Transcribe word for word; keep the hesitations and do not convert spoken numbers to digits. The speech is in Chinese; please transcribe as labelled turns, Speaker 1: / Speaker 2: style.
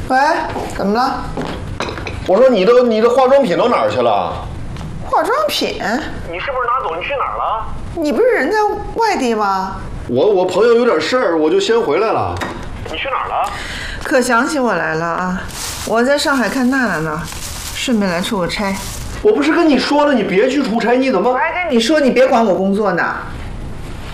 Speaker 1: 喂，怎么了？
Speaker 2: 我说你的你的化妆品都哪儿去了？
Speaker 1: 化妆品？
Speaker 2: 你是不是拿走？你去哪儿了？
Speaker 1: 你不是人在外地吗？
Speaker 2: 我我朋友有点事儿，我就先回来了。你去哪儿了？
Speaker 1: 可想起我来了啊！我在上海看娜娜呢，顺便来出个差。
Speaker 2: 我不是跟你说了，你别去出差，你怎么？
Speaker 1: 我还跟你说你别管我工作呢。